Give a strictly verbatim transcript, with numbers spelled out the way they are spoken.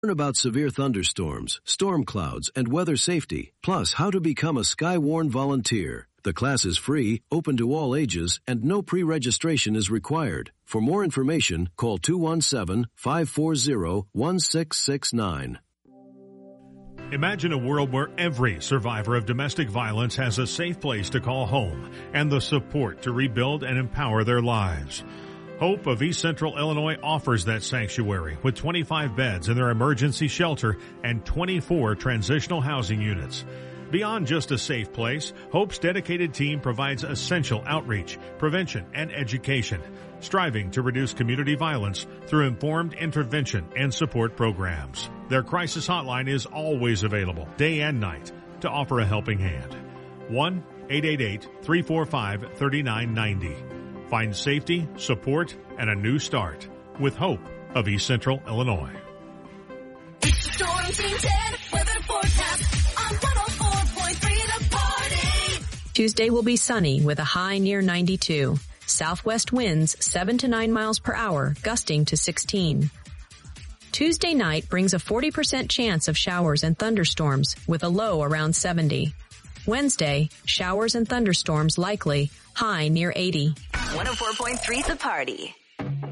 Learn about severe thunderstorms, storm clouds, and weather safety, plus how to become a Skywarn volunteer. The class is free, open to all ages, and no pre-registration is required. For more information, call two one seven, five four zero, one six six nine. Imagine a world where every survivor of domestic violence has a safe place to call home and the support to rebuild and empower their lives. Hope of East Central Illinois offers that sanctuary with twenty-five beds in their emergency shelter and twenty-four transitional housing units. Beyond just a safe place, Hope's dedicated team provides essential outreach, prevention, and education, striving to reduce community violence through informed intervention and support programs. Their crisis hotline is always available, day and night, to offer a helping hand. one eight eight eight, three four five, three nine nine zero. Find safety, support, and a new start with Hope of East Central Illinois. Storm Team ten weather forecast on one oh four point three The Party. Tuesday will be sunny with a high near ninety-two. Southwest winds seven to nine miles per hour, gusting to sixteen. Tuesday night brings a forty percent chance of showers and thunderstorms with a low around seventy. Wednesday, showers and thunderstorms likely, high near eighty. one oh four point three The Party.